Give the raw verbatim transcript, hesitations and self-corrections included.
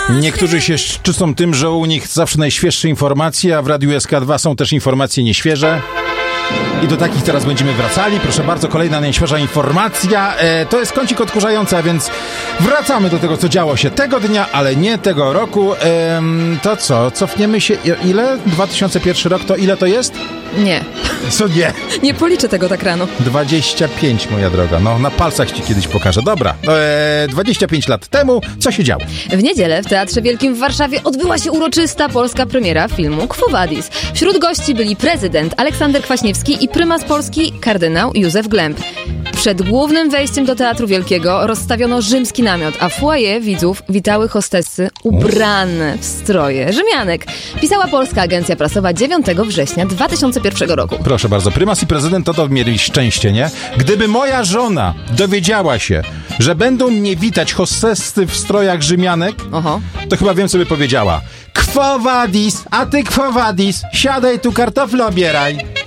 Niektórzy się szczycą tym, że u nich zawsze najświeższe informacje, a w Radiu S K dwa są też informacje nieświeże. I do takich teraz będziemy wracali. Proszę bardzo, kolejna najświeża informacja. E, to jest kącik odkurzający, a więc wracamy do tego, co działo się tego dnia, ale nie tego roku. E, to co? Cofniemy się. Ile? dwa tysiące pierwszy rok to ile to jest? Nie. Co nie? Nie policzę tego tak rano. dwadzieścia pięć, moja droga. No, na palcach ci kiedyś pokażę. Dobra. E, dwadzieścia pięć lat temu, co się działo? W niedzielę w Teatrze Wielkim w Warszawie odbyła się uroczysta polska premiera filmu Quo Vadis. Wśród gości byli prezydent Aleksander Kwaśniewski i prymas Polski kardynał Józef Glemp. Przed głównym wejściem do Teatru Wielkiego rozstawiono rzymski namiot, a w foyer widzów witały hostessy ubrane w stroje Rzymianek. Pisała Polska Agencja Prasowa dziewiątego września dwa tysiące pierwszego roku. Proszę bardzo, prymas i prezydent to, to mieli szczęście, nie? Gdyby moja żona dowiedziała się, że będą mnie witać hostessy w strojach Rzymianek, Oho. to chyba wiem, co by powiedziała. Quo Vadis, a ty Quo Vadis, siadaj tu, kartofle obieraj.